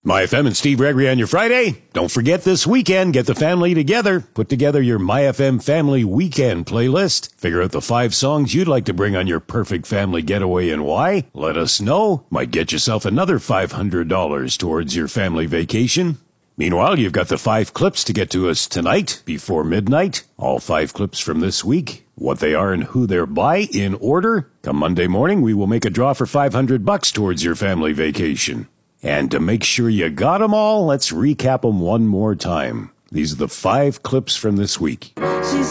MyFM and Steve Gregory on your Friday. Don't forget this weekend, get the family together. Put together your MyFM Family Weekend playlist. Figure out the 5 songs you'd like to bring on your perfect family getaway and why. Let us know. Might get yourself another $500 towards your family vacation. Meanwhile, you've got the 5 clips to get to us tonight before midnight. All 5 clips from this week, what they are and who they're by in order. Come Monday morning, we will make a draw for $500 towards your family vacation. And to make sure you got them all, let's recap them one more time. These are the 5 clips from this week.